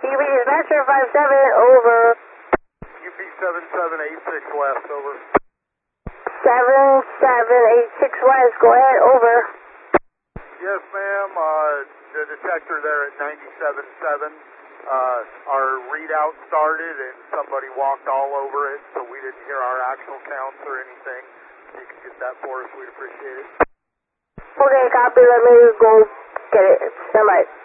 UP dispatcher 57, over. UP 7786 West, over. 7786 West, go ahead, over. Yes, ma'am. The detector there at 97.7, our readout started and somebody walked all over it, so we didn't hear our actual counts or anything. If you could get that for us, we'd appreciate it. Okay, copy. Let me go get it. Stand by.